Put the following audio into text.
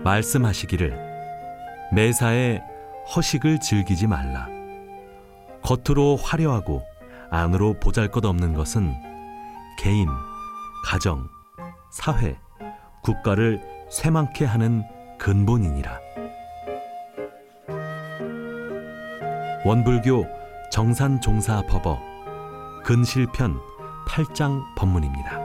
말씀하시기를 매사에 허식을 즐기지 말라. 겉으로 화려하고 안으로 보잘것없는 것은 개인, 가정, 사회, 국가를 쇠망케 하는 근본이니라. 원불교 정산종사법어 근실편 8장 법문입니다.